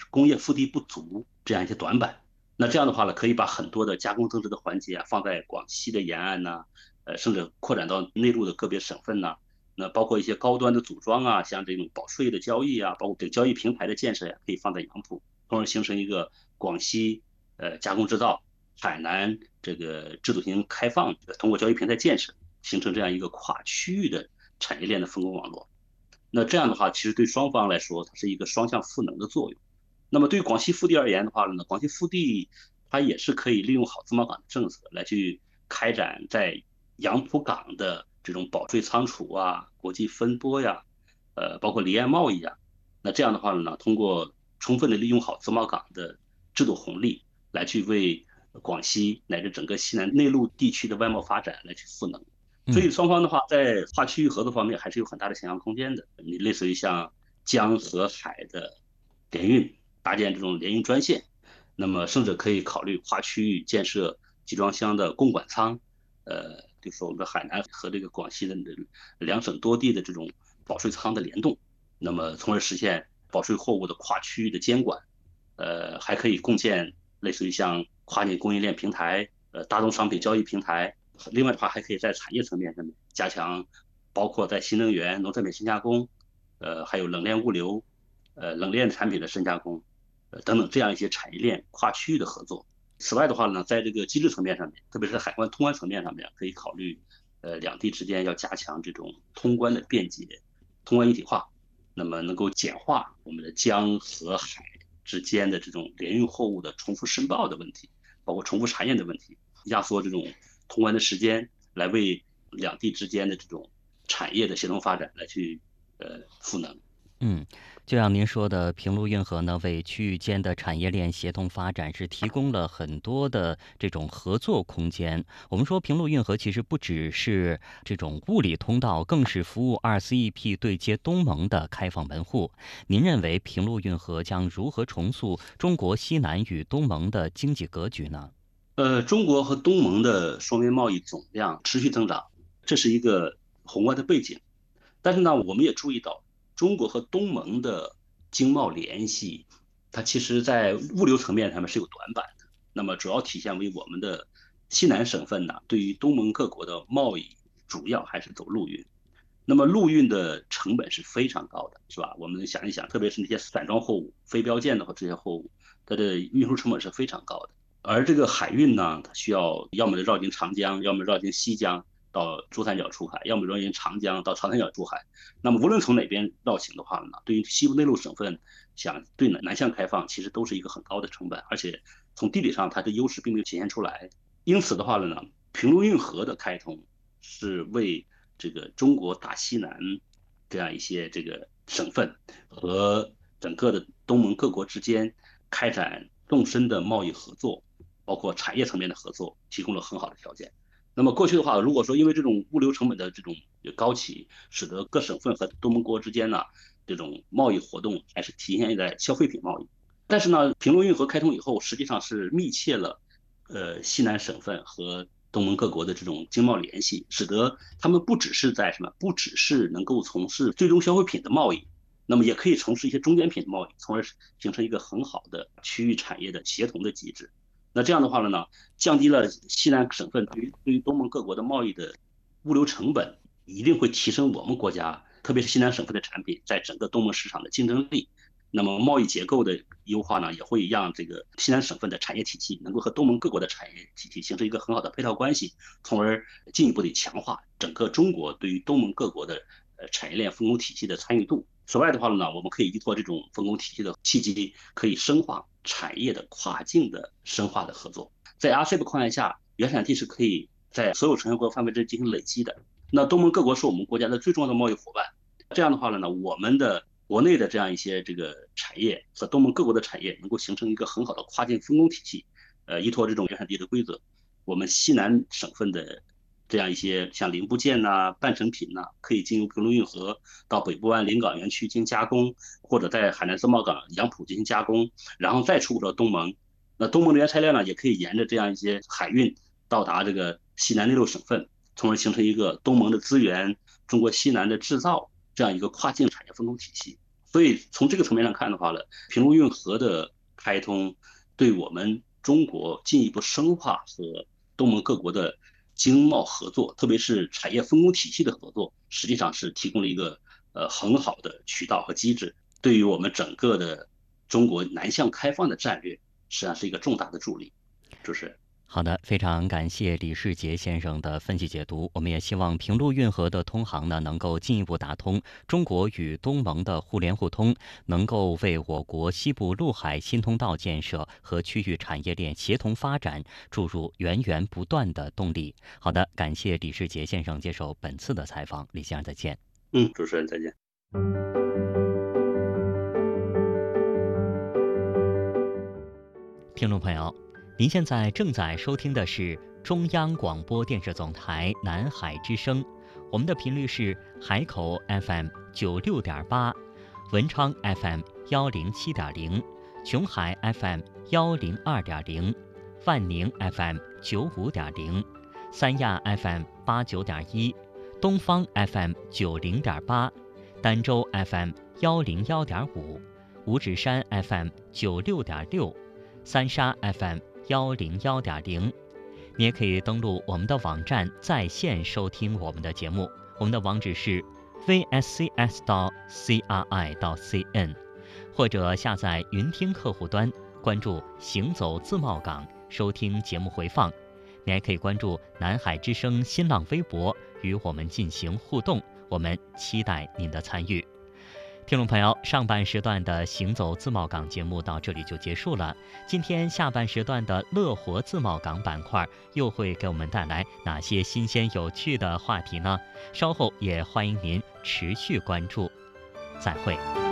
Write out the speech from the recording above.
工业腹地不足这样一些短板。那这样的话呢，可以把很多的加工增值的环节啊放在广西的沿岸呐、甚至扩展到内陆的个别省份呐、那包括一些高端的组装啊，像这种保税的交易啊，包括这个交易平台的建设呀、可以放在杨浦，从而形成一个广西加工制造、海南这个制度型开放，通过交易平台建设，形成这样一个跨区域的产业链的分工网络。那这样的话，其实对双方来说，它是一个双向赋能的作用。那么对于广西腹地而言的话呢，广西腹地它也是可以利用好自贸港的政策来去开展在杨浦港的这种保税仓储啊、国际分拨呀，包括离岸贸易啊。那这样的话呢，通过充分的利用好自贸港的制度红利，来去为广西乃至整个西南内陆地区的外贸发展来去赋能。所以嗯。 双方的话，在跨区域合作方面还是有很大的想象空间的。你类似于像江和海的联运，搭建这种联运专线，那么甚至可以考虑跨区域建设集装箱的供管仓，就是说我们的海南和这个广西的两省多地的这种保税仓的联动，那么从而实现保税货物的跨区域的监管，还可以共建类似于像跨境供应链平台，大宗商品交易平台。另外的话，还可以在产业层面上面加强，包括在新能源、农产品深加工，还有冷链物流，冷链产品的深加工，等等这样一些产业链跨区域的合作。此外的话呢，在这个机制层面上面，特别是海关通关层面上面，可以考虑，两地之间要加强这种通关的便捷、通关一体化，那么能够简化我们的江河海之间的这种联运货物的重复申报的问题，包括重复查验的问题，压缩这种通关的时间，来为两地之间的这种产业的协同发展来去赋能。 嗯，就像您说的，平陆运河呢，为区域间的产业链协同发展是提供了很多的这种合作空间。我们说，平陆运河其实不只是这种物理通道，更是服务 RCEP 对接东盟的开放门户。您认为平陆运河将如何重塑中国西南与东盟的经济格局呢？ 中国和东盟的双边贸易总量持续增长，这是一个宏观的背景。但是呢，我们也注意到，中国和东盟的经贸联系，它其实在物流层面上面是有短板的。那么主要体现为我们的西南省份呢，对于东盟各国的贸易主要还是走陆运。那么陆运的成本是非常高的，是吧？我们想一想，特别是那些散装货物、非标件的和这些货物，它的运输成本是非常高的。而这个海运呢，它需要要么绕进长江，要么绕进西江到珠三角出海，要么绕进长江到长三角出海。那么无论从哪边绕行的话呢，对于西部内陆省份想对南向开放，其实都是一个很高的成本，而且从地理上它的优势并没有体现出来。因此的话呢，平陆运河的开通是为这个中国大西南这样一些这个省份和整个的东盟各国之间开展纵深的贸易合作，包括产业层面的合作，提供了很好的条件。那么过去的话，如果说因为这种物流成本的这种高企，使得各省份和东盟国之间呢这种贸易活动还是体现在消费品贸易。但是呢，平陆运河开通以后，实际上是密切了西南省份和东盟各国的这种经贸联系，使得他们不只是在什么，不只是能够从事最终消费品的贸易，那么也可以从事一些中间品的贸易，从而形成一个很好的区域产业的协同的机制。那这样的话呢，降低了西南省份对于东盟各国的贸易的物流成本，一定会提升我们国家，特别是西南省份的产品在整个东盟市场的竞争力。那么贸易结构的优化呢，也会让这个西南省份的产业体系能够和东盟各国的产业体系形成一个很好的配套关系，从而进一步的强化整个中国对于东盟各国的产业链分工体系的参与度。此外的话呢，我们可以依托这种分工体系的契机，可以深化产业的跨境的深化的合作。在 RCEP 框架下，原产地是可以在所有成员国范围之内进行累积的。那东盟各国是我们国家的最重要的贸易伙伴，这样的话呢，我们的国内的这样一些这个产业和东盟各国的产业能够形成一个很好的跨境分工体系，依托这种原产地的规则，我们西南省份的这样一些像零部件呐、半成品呐、可以经由平陆运河到北部湾临港园区进行加工，或者在海南自贸港杨浦进行加工，然后再出口到东盟。那东盟的原材料呢，也可以沿着这样一些海运到达这个西南内陆省份，从而形成一个东盟的资源、中国西南的制造这样一个跨境产业分工体系。 所以从这个层面上看的话呢，平卢运河的开通对我们中国进一步深化和东盟各国的经贸合作，特别是产业分工体系的合作，实际上是提供了一个很好的渠道和机制，对于我们整个的中国南向开放的战略，实际上是一个重大的助力。主持人。 好的，非常感谢李世杰先生的分析解读。我们也希望平陆运河的通航呢，能够进一步打通中国与东盟的互联互通，能够为我国西部陆海新通道建设和区域产业链协同发展注入源源不断的动力。好的，感谢李世杰先生接受本次的采访，李先生再见。 主持人再见。 听众朋友，您现在正在收听的是中央广播电视总台南海之声，我们的频率是海口 FM 96.8，文昌 FM 107.0，琼海 FM 102.0，万宁 FM 95.0，三亚 FM 89.1，东方 FM 90.8，儋州 FM 101.5，五指山 FM 96.6，三沙 FM 101.0，你也可以登录我们的网站在线收听我们的节目，我们的网址是 vscs.cri.cn， 或者下载云听客户端，关注行走自贸港收听节目回放。你还可以关注南海之声新浪微博与我们进行互动，我们期待您的参与。听众朋友，上半时段的行走自贸港节目到这里就结束了。今天下半时段的乐活自贸港板块又会给我们带来哪些新鲜有趣的话题呢？稍后也欢迎您持续关注。再会。